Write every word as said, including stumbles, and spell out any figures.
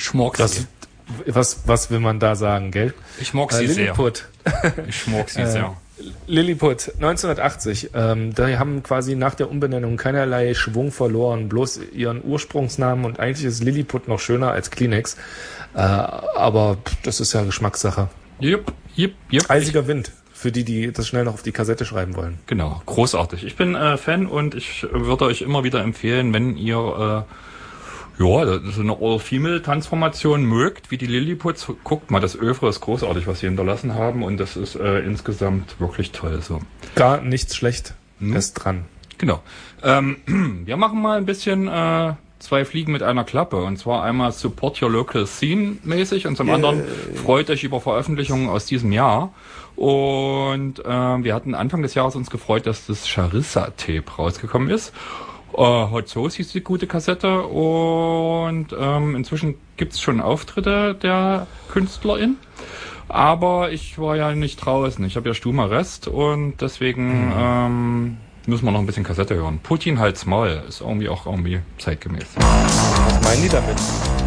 Schmork sie. Was, was will man da sagen, gell? Ich mag sie äh, sehr. Lilliput. Ich schmork sie äh, sehr. Lilliput, neunzehnhundertachtzig. Ähm, da haben quasi nach der Umbenennung keinerlei Schwung verloren, bloß ihren Ursprungsnamen, und eigentlich ist Lilliput noch schöner als Kleenex. Äh, aber das ist ja Geschmackssache. Jupp, jupp, jupp. Eisiger Wind, für die, die das schnell noch auf die Kassette schreiben wollen. Genau, großartig. Ich bin äh, Fan und ich würde euch immer wieder empfehlen, wenn ihr äh, ja, so eine All-Female-Transformation mögt, wie die Lilliputs, guckt mal, das Övre ist großartig, was sie hinterlassen haben, und das ist äh, insgesamt wirklich toll. So. Gar nichts schlecht, hm. ist dran. Genau. Ähm, wir machen mal ein bisschen äh, zwei Fliegen mit einer Klappe, und zwar einmal Support Your Local Scene mäßig und zum yeah. anderen freut euch über Veröffentlichungen aus diesem Jahr. Und äh, wir hatten Anfang des Jahres uns gefreut, dass das Charissa-Tape rausgekommen ist. Uh, Hot Sauce hieß die gute Kassette, und ähm, inzwischen gibt's schon Auftritte der Künstlerin, aber ich war ja nicht draußen, ich habe ja stummer Rest, und deswegen mhm. ähm, müssen wir noch ein bisschen Kassette hören. Putin halt's Maul ist irgendwie auch irgendwie zeitgemäß. Was meinen die damit?